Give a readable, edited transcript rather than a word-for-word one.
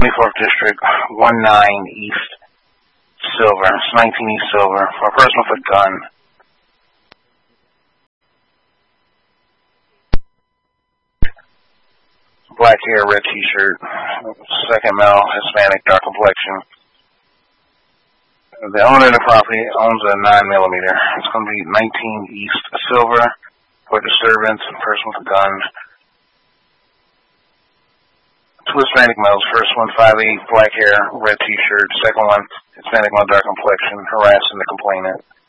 24th District, 19 East Silver. It's 19 East Silver. For a person with a gun. Black hair, red t-shirt. Second male, Hispanic, dark complexion. The owner of the property owns a 9mm. It's going to be 19 East Silver. For disturbance, person with a gun. Two Hispanic males. First one, 5'8", black hair, red t-shirt. Second one, Hispanic male, dark complexion, harassing the complainant.